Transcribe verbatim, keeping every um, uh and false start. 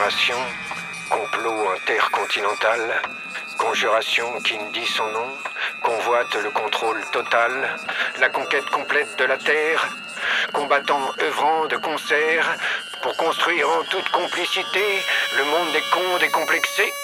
conspiration, complot intercontinental, conjuration qui ne dit son nom, convoite le contrôle total, la conquête complète de la Terre, combattants œuvrant de concert pour construire en toute complicité le monde des cons décomplexés.